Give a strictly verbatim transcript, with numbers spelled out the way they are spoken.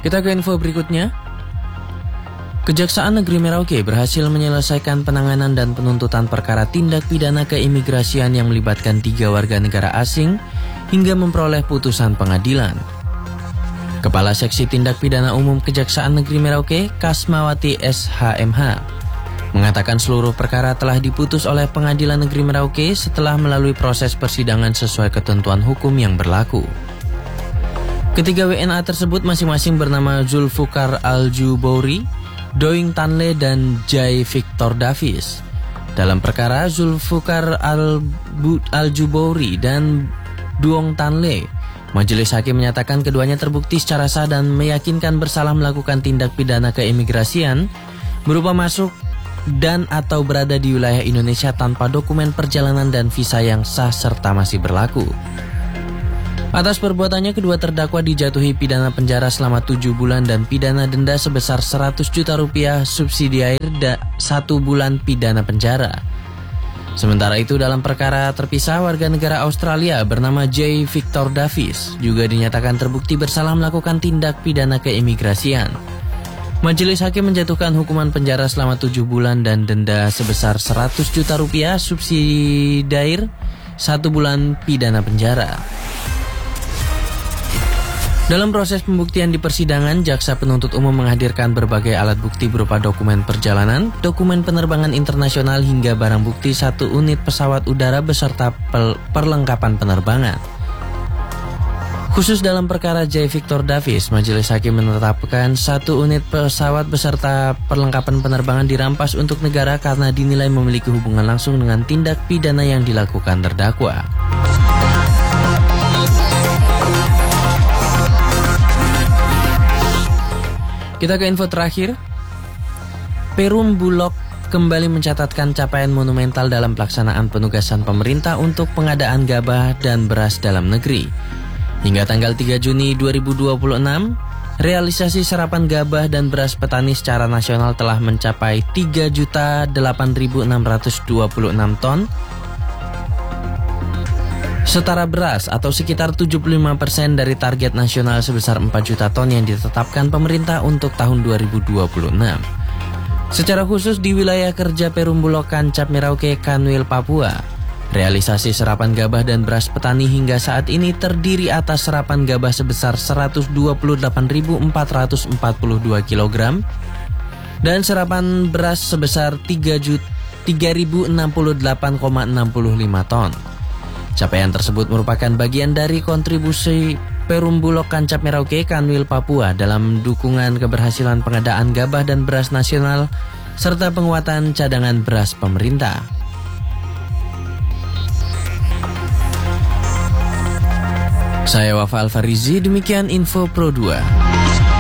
Kita ke info berikutnya. Kejaksaan Negeri Merauke berhasil menyelesaikan penanganan dan penuntutan perkara tindak pidana keimigrasian yang melibatkan tiga warga negara asing hingga memperoleh putusan pengadilan. Kepala Seksi Tindak Pidana Umum Kejaksaan Negeri Merauke, Kasmawati S H M H, mengatakan seluruh perkara telah diputus oleh Pengadilan Negeri Merauke setelah melalui proses persidangan sesuai ketentuan hukum yang berlaku. Ketiga W N A tersebut masing-masing bernama Zulfukar Al-Jubouri, Doing Tanle, dan Jai Victor Davis. Dalam perkara Zulfukar Al-Jubouri dan Duong Tanle, Majelis Hakim menyatakan keduanya terbukti secara sah dan meyakinkan bersalah melakukan tindak pidana keimigrasian berupa masuk dan atau berada di wilayah Indonesia tanpa dokumen perjalanan dan visa yang sah serta masih berlaku. Atas perbuatannya, kedua terdakwa dijatuhi pidana penjara selama tujuh bulan dan pidana denda sebesar seratus juta rupiah subsidi air dan satu bulan pidana penjara. Sementara itu, dalam perkara terpisah, warga negara Australia bernama Jai Victor Davis juga dinyatakan terbukti bersalah melakukan tindak pidana keimigrasian. Majelis Hakim menjatuhkan hukuman penjara selama tujuh bulan dan denda sebesar seratus juta rupiah subsidi air satu bulan pidana penjara. Dalam proses pembuktian di persidangan, jaksa penuntut umum menghadirkan berbagai alat bukti berupa dokumen perjalanan, dokumen penerbangan internasional hingga barang bukti satu unit pesawat udara beserta perlengkapan penerbangan. Khusus dalam perkara Jai Victor Davis, Majelis Hakim menetapkan satu unit pesawat beserta perlengkapan penerbangan dirampas untuk negara karena dinilai memiliki hubungan langsung dengan tindak pidana yang dilakukan terdakwa. Kita ke info terakhir. Perum Bulog kembali mencatatkan capaian monumental dalam pelaksanaan penugasan pemerintah untuk pengadaan gabah dan beras dalam negeri. Hingga tanggal tiga Juni dua ribu dua puluh enam, realisasi serapan gabah dan beras petani secara nasional telah mencapai tiga juta delapan ribu enam ratus dua puluh enam ton. Setara beras atau sekitar tujuh puluh lima persen dari target nasional sebesar empat juta ton yang ditetapkan pemerintah untuk tahun dua ribu dua puluh enam. Secara khusus di wilayah kerja Perum Bulog Kancap Merauke Kanwil Papua, realisasi serapan gabah dan beras petani hingga saat ini terdiri atas serapan gabah sebesar seratus dua puluh delapan ribu empat ratus empat puluh dua kilogram dan serapan beras sebesar tiga ribu enam puluh delapan koma enam lima ton. Capaian tersebut merupakan bagian dari kontribusi Perum Bulog Kancap Merauke Kanwil Papua dalam dukungan keberhasilan pengadaan gabah dan beras nasional serta penguatan cadangan beras pemerintah. Saya Wafa Alfarizi, demikian info Pro dua.